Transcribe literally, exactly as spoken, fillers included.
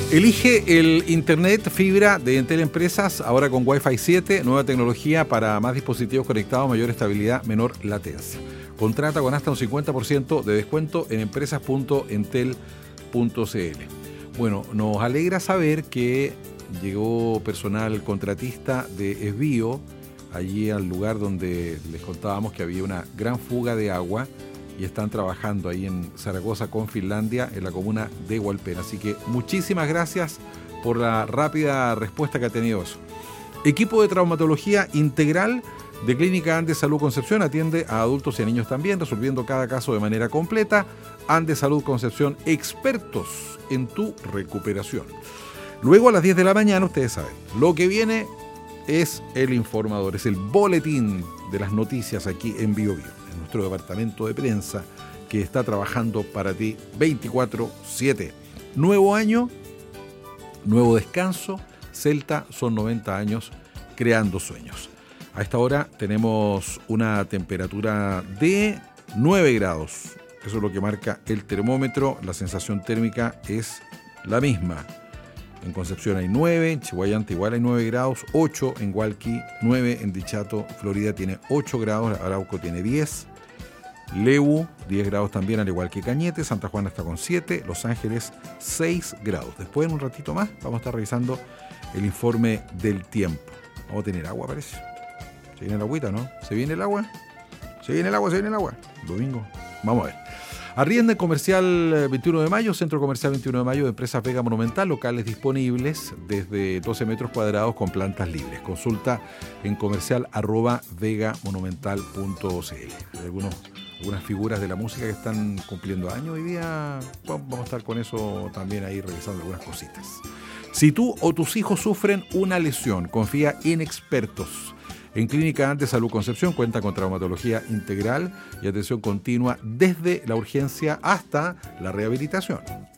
Elige el Internet fibra de Entel Empresas, ahora con Wi-Fi siete, nueva tecnología para más dispositivos conectados, mayor estabilidad, menor latencia. Contrata con hasta un cincuenta por ciento de descuento en empresas punto entel punto c l. Bueno, nos alegra saber que llegó personal contratista de Esbio, allí al lugar donde les contábamos que había una gran fuga de agua, y están trabajando ahí en Zaragoza con Finlandia, en la comuna de Hualpén. Así que muchísimas gracias por la rápida respuesta que ha tenido eso. Equipo de traumatología integral de Clínica Andes Salud Concepción atiende a adultos y a niños también, resolviendo cada caso de manera completa. Andes Salud Concepción, expertos en tu recuperación. Luego a las diez de la mañana, ustedes saben, lo que viene es el informador, es el boletín de las noticias aquí en Bio Bio, nuestro departamento de prensa que está trabajando para ti veinticuatro siete. Nuevo año, nuevo descanso. Celta son noventa años creando sueños. A esta hora tenemos una temperatura de nueve grados. Eso es lo que marca el termómetro. La sensación térmica es la misma. En Concepción hay nueve, en Chihuayante igual hay nueve grados, ocho en Hualqui, nueve en Dichato, Florida tiene ocho grados, Arauco tiene diez, Lebu diez grados también, al igual que Cañete, Santa Juana está con siete, Los Ángeles seis grados. Después, en un ratito más, vamos a estar revisando el informe del tiempo. Vamos a tener agua, parece. Se viene el agüita, ¿no? ¿Se viene el agua? Se viene el agua, se viene el agua. Domingo. Vamos a ver. Arrienda Comercial veintiuno de mayo, Centro Comercial veintiuno de mayo de Empresas Vega Monumental, locales disponibles desde doce metros cuadrados con plantas libres. Consulta en comercial arroba vegamonumental punto c l. Hay algunos, algunas figuras de la música que están cumpliendo años hoy día. Vamos a estar con eso también ahí revisando algunas cositas. Si tú o tus hijos sufren una lesión, confía en expertos. En Clínica Andes Salud Concepción cuenta con traumatología integral y atención continua desde la urgencia hasta la rehabilitación.